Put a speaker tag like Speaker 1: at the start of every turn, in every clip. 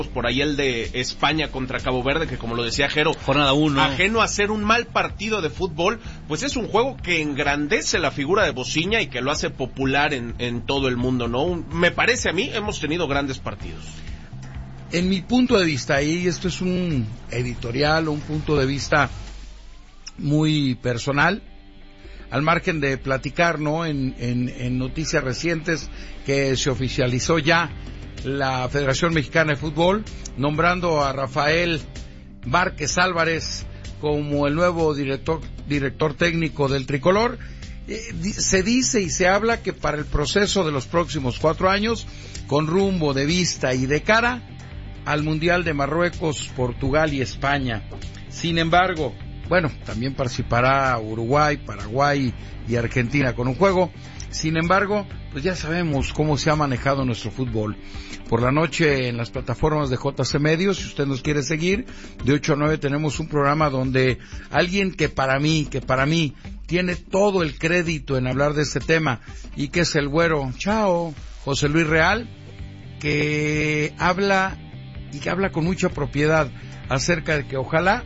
Speaker 1: por ahí el de España contra Cabo Verde, que como lo decía Jero,
Speaker 2: jornada 1,
Speaker 1: ajeno a ser un mal partido de fútbol, pues es un juego que engrandece la figura de Bociña y que lo hace popular en todo el mundo, ¿no? Me parece a mí, hemos tenido grandes partidos.
Speaker 3: En mi punto de vista, y esto es un editorial o un punto de vista muy personal, al margen de platicar, ¿no? En noticias recientes que se oficializó ya la Federación Mexicana de Fútbol, nombrando a Rafael Márquez Álvarez como el nuevo director técnico del tricolor. Se dice y se habla que para el proceso de los próximos 4 años, con rumbo de vista y de cara al Mundial de Marruecos, Portugal y España. Sin embargo, bueno, también participará Uruguay, Paraguay y Argentina con un juego. Sin embargo, pues ya sabemos cómo se ha manejado nuestro fútbol. Por la noche en las plataformas de JC Medios, si usted nos quiere seguir, de 8 a 9 tenemos un programa donde alguien que para mí tiene todo el crédito en hablar de este tema, y que es el güero, José Luis Real, que habla con mucha propiedad acerca de que ojalá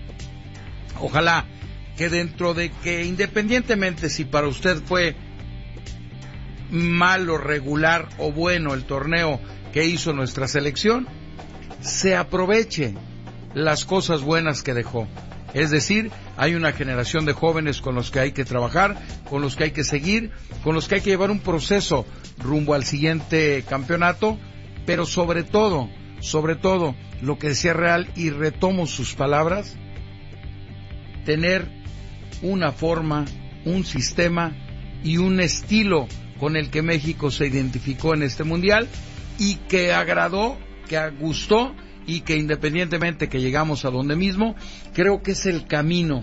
Speaker 3: que dentro de que, independientemente si para usted fue malo, regular o bueno el torneo que hizo nuestra selección, se aproveche las cosas buenas que dejó. Es decir, hay una generación de jóvenes con los que hay que trabajar, con los que hay que seguir, con los que hay que llevar un proceso rumbo al siguiente campeonato, pero sobre todo, lo que decía Real, y retomo sus palabras, tener una forma, un sistema y un estilo con el que México se identificó en este mundial y que agradó, que gustó, y que independientemente que llegamos a donde mismo, creo que es el camino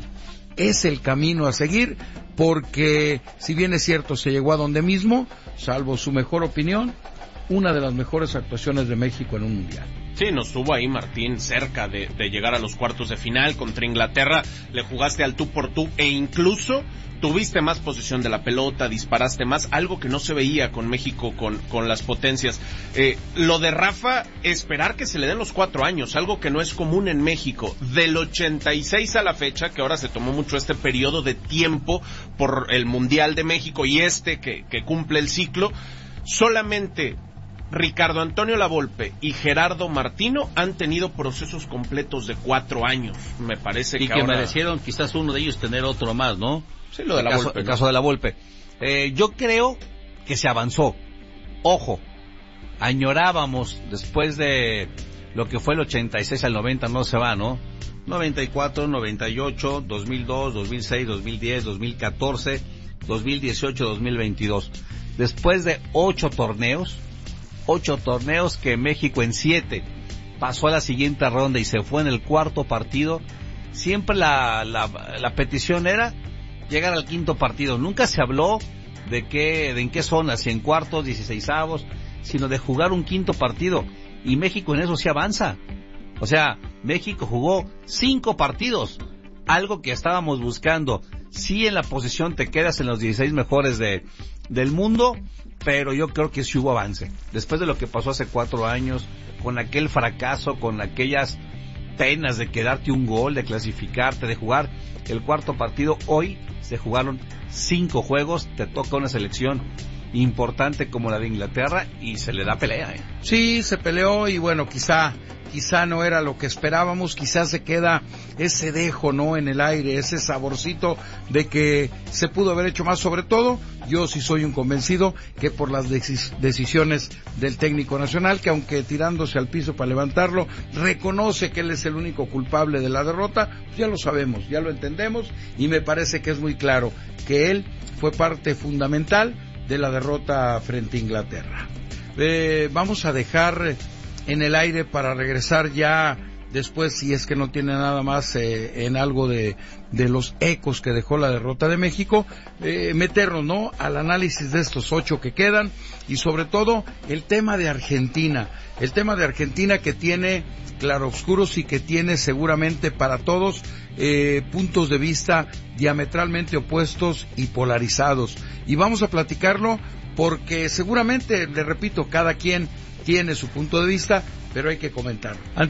Speaker 3: a seguir, porque si bien es cierto se llegó a donde mismo, salvo su mejor opinión, una de las mejores actuaciones de México en un mundial.
Speaker 1: Sí, nos tuvo ahí Martín cerca de llegar a los cuartos de final. Contra Inglaterra le jugaste al tú por tú e incluso tuviste más posesión de la pelota, disparaste más, algo que no se veía con México, con las potencias. Lo de Rafa, esperar que se le den los 4 años, algo que no es común en México. Del 86 a la fecha, que ahora se tomó mucho este periodo de tiempo por el Mundial de México y que cumple el ciclo, solamente Ricardo Antonio Lavolpe y Gerardo Martino han tenido procesos completos de 4 años. Me parece que ahora
Speaker 2: merecieron quizás uno de ellos tener otro más, ¿no?
Speaker 1: Sí, lo de Lavolpe.
Speaker 2: El caso de Lavolpe. Yo creo que se avanzó. Ojo, añorábamos después de lo que fue el 86 al 90, no se va, ¿no? 94, 98, 2002, 2006, 2010, 2014, 2018, 2022. Después de 8 torneos que México en 7 pasó a la siguiente ronda y se fue en el 4º partido, siempre la petición era llegar al 5º partido. Nunca se habló de en qué zonas, si en cuartos, 16avos, sino de jugar un 5º partido, y México en eso sí avanza. O sea, México jugó 5 partidos, algo que estábamos buscando. Sí, en la posición te quedas en los 16 mejores del mundo, pero yo creo que sí hubo avance. Después de lo que pasó hace 4 años, con aquel fracaso, con aquellas penas de quedarte un gol, de clasificarte, de jugar el 4º partido, hoy se jugaron 5 juegos, te toca una selección importante como la de Inglaterra y se le da pelea, ¿eh?
Speaker 3: Sí, se peleó y bueno, quizá no era lo que esperábamos, quizás se queda ese dejo, ¿no?, en el aire, ese saborcito de que se pudo haber hecho más. Sobre todo, yo sí soy un convencido que por las decisiones del técnico nacional, que aunque tirándose al piso para levantarlo, reconoce que él es el único culpable de la derrota, pues ya lo sabemos, ya lo entendemos, y me parece que es muy claro que él fue parte fundamental de la derrota frente a Inglaterra. Vamos a dejar en el aire para regresar ya después, si es que no tiene nada más en algo de los ecos que dejó la derrota de México, meternos, ¿no?, al análisis de estos 8 que quedan, y sobre todo el tema de Argentina que tiene claroscuros y que tiene seguramente para todos puntos de vista diametralmente opuestos y polarizados, y vamos a platicarlo porque seguramente, le repito, cada quien tiene su punto de vista, pero hay que comentarlo.